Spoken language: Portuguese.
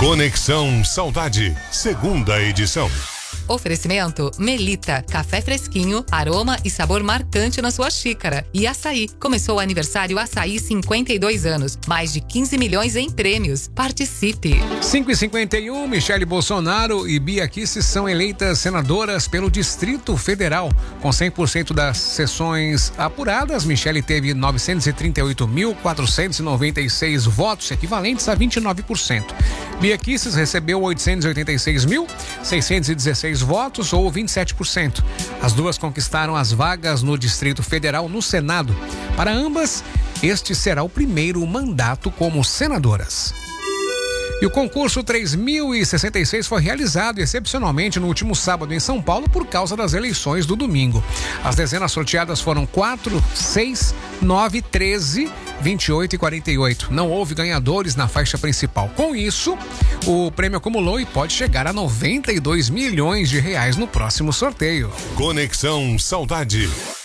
Conexão Saudade, segunda edição. Oferecimento Melita, café fresquinho, aroma e sabor marcante na sua xícara. E Açaí, começou o aniversário Açaí 52 anos, mais de 15 milhões em prêmios. Participe. 5h51, Michele Bolsonaro e Bia Kicis são eleitas senadoras pelo Distrito Federal. Com 100% das sessões apuradas, Michele teve 938.496 votos, equivalentes a 29%. Bia Kicis recebeu 886.616 votos, ou 27%. As duas conquistaram as vagas no Distrito Federal no Senado. Para ambas, este será o primeiro mandato como senadoras. E o concurso 3066 foi realizado excepcionalmente no último sábado em São Paulo por causa das eleições do domingo. As dezenas sorteadas foram 4, 6, 9, 13, 28 e 48. Não houve ganhadores na faixa principal. Com isso, o prêmio acumulou e pode chegar a 92 milhões de reais no próximo sorteio. Conexão Saudade.